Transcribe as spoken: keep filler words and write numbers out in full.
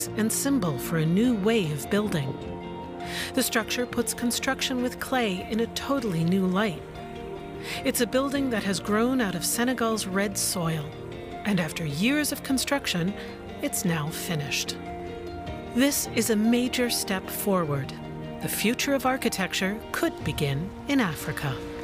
and symbol for a new way of building. The structure puts construction with clay in a totally new light. It's a building that has grown out of Senegal's red soil, and after years of construction, it's now finished. This is a major step forward. The future of architecture could begin in Africa.